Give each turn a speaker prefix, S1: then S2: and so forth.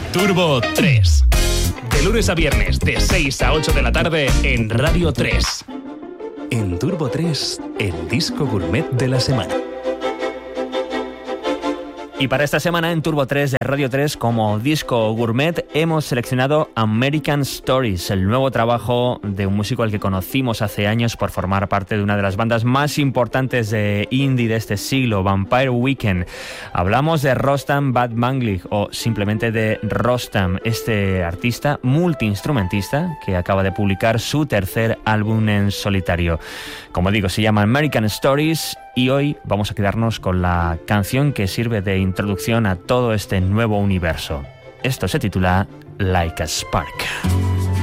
S1: Turbo 3. De lunes a viernes, de 6 a 8 de la tarde, en Radio 3. En Turbo 3, el disco gourmet de la semana.
S2: Y para esta semana en Turbo 3 de Radio 3, como disco gourmet, hemos seleccionado American Stories, el nuevo trabajo de un músico al que conocimos hace años por formar parte de una de las bandas más importantes de indie de este siglo, Vampire Weekend. Hablamos de Rostam Batmanglij, o simplemente de Rostam, este artista multiinstrumentista que acaba de publicar su tercer álbum en solitario. Como digo, se llama American Stories. Y hoy vamos a quedarnos con la canción que sirve de introducción a todo este nuevo universo. Esto se titula Like a Spark.